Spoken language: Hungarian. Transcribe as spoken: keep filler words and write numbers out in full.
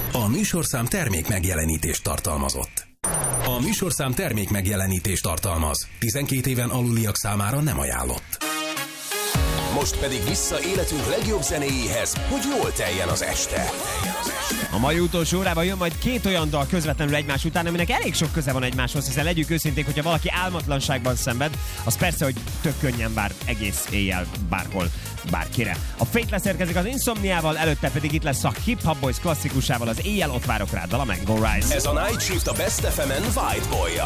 A műsorszám termék megjelenítést tartalmazott. A műsorszám termék megjelenítést tartalmaz. tizenkét éven aluliak számára nem ajánlott. Most pedig vissza életünk legjobb zenéjéhez, hogy jól teljen az este. A mai utolsó órában jön majd két olyan dal közvetlenül egymás után, aminek elég sok köze van egymáshoz, hiszen legyünk őszinték, hogyha valaki álmatlanságban szenved, az persze, hogy tök könnyen vár egész éjjel bárhol, bárkire. A Fateless érkezik az Insomniával, előtte pedig itt lesz a Hip Hop Boys klasszikusával, az Éjjel ott várok rád, dala meg Go Rise. Ez a Night Shift a Best ef emen White Boy-jal.